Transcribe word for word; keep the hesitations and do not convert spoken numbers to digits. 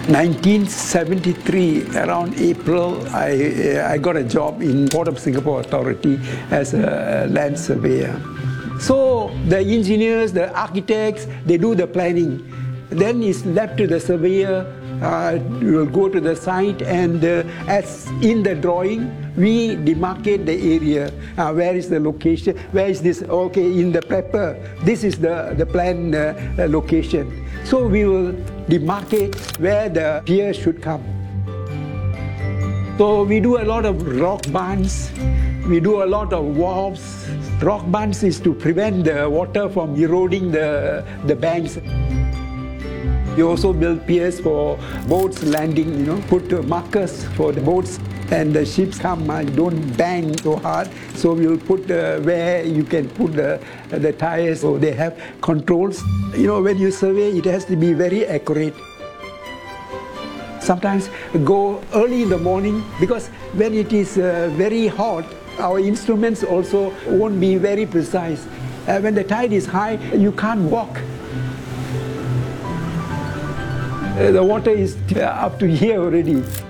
nineteen seventy-three, around April, I, I got a job in Port of Singapore Authority as a land surveyor. So the engineers, the architects, they do the planning. Then it's left to the surveyor. Uh, we'll go to the site, and uh, as in the drawing, we demarcate the area. Uh, where is the location? Where is this? Okay, in the paper, this is the, the planned uh, location. So we will demarcate where the pier should come. So we do a lot of rock bunds. We do a lot of wharves. Rock bunds is to prevent the water from eroding the, the banks. We also build piers for boats landing, you know, put markers for the boats, and the ships come, uh, don't bang so hard. So we'll put uh, where you can put the, the tires, so they have controls. You know, when you survey, it has to be very accurate. Sometimes go early in the morning, because when it is uh, very hot, our instruments also won't be very precise. Uh, when the tide is high, you can't walk. Uh, the water is up to here already.